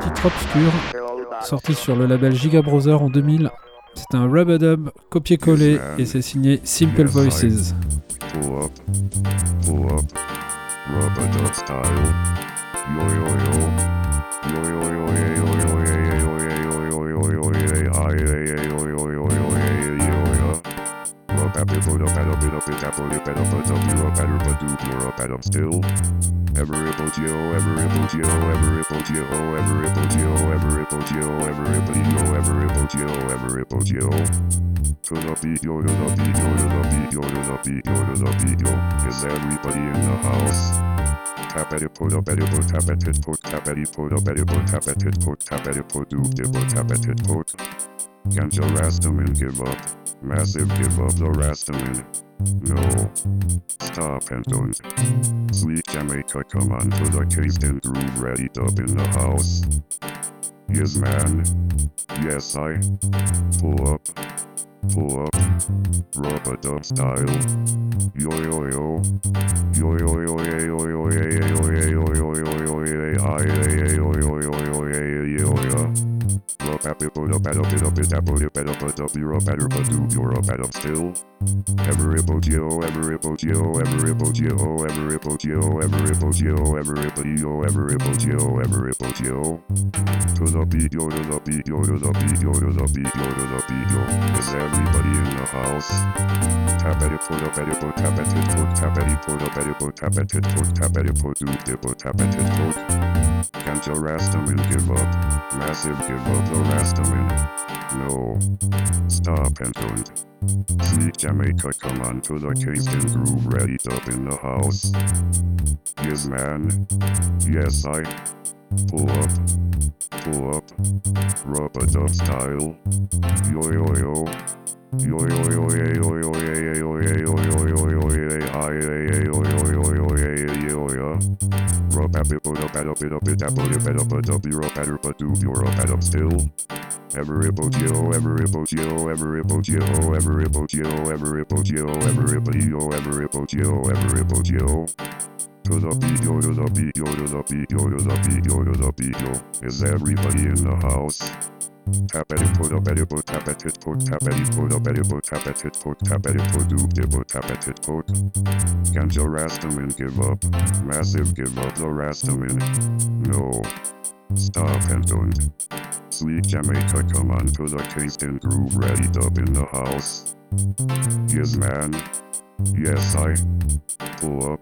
titre obscur, sorti sur le label Giga Brother en 2000. C'est un rub-a-dub copié-collé et c'est signé Simple Voices. Pull up, rub-a-dub style. Yo yo yo, yo yo yo yo yo yo yo yo yo yo yo yo still. To the beat, yo, to the beat, yo, to the beat, yo, to the beat, yo, to the beat, yo. Is everybody in the house? Tap at it, put up at it, put tap at it, put tap at it, put up at it, put tap at it, put tap at it, put do it, put tap at it, put. Can't your Rastaman give up? Massive give up the Rastaman. No. Stop and don't. Sweet Jamaica, come on to the Kingston groove, ready up in the house. Yes, man. Yes, I. Pull up, rub-a-dub style. Yo yo yo, yo yo yo yo yo yo yo yo yo yo yo yo yo yo yo. Rub up it, put up it, up it, up it, up it, up it, up it, up you're up at up do you're up at up still. Every yo, every yo, every yo, every yo, every yo, every yo, every yo. To the beat, yo, to the beat, yo, to the beat, yo, to the beat, yo, to the beat, yo. Is everybody in the house? Tap at it, put up at it, put tap at it, put tap at it, put up at it, put tap at it, put tap at it, put do it, put tap at it, put. Can't your Rastaman give up? Massive give up the Rastaman. No. Stop and don't. Sweet Jamaica, come on to the Kingston groove, ready up in the house. Yes, man. Yes, I. Pull up, rub-a-dub style. Yo yo yo, yo yo yo yo yo yo yo yo yo yo yo yo. Rub up it, put up at up it, up it, up it, up it, up you're up at her, but do you're up at up still. Every yo, every yo, every yo, every yo, every yo, every yo, every yo. To the beat, yo, to the beat, yo, to the beat, yo, to the beat, yo, to the beat, yo. Is everybody in the house? Tap at it, put up at it, put tap at it, put tap at it, put up at it, put tap at it, put tap at it, put do it, put tap at it, put. Can't your Rastaman give up? Massive give up the Rastaman. No. Stop and don't. Sweet Jamaica, come on to the Kingston groove, ready up in the house. Yes, man. Yes, I. Pull up,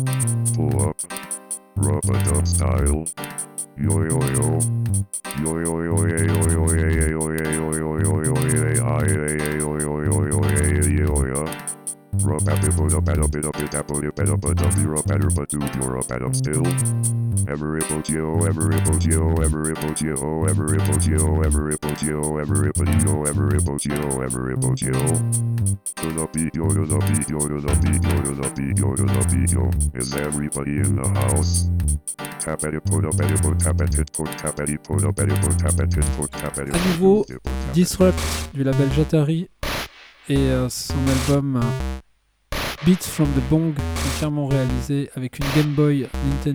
rub-a-dub style. Yo yo yo, yo yo yo yo yo yo yo yo yo yo yo yo. Rub up it, put up at up it, up it, up it, up it, up you're up at her, but do you're up at up still. Every yo, every yo, every yo, every yo, every yo, every yo, every yo. To the beat, yo, to the beat, yo, to the beat, yo, to the beat, yo, to the beat, yo. Is everybody in the house? Tap at it, put up at it, put tap at it, put tap at it, put up at it, put tap at it, put tap at it. À nouveau, Disrupt du label Jatari et son album Beats from the Bong, entièrement réalisé avec une Game Boy Nintendo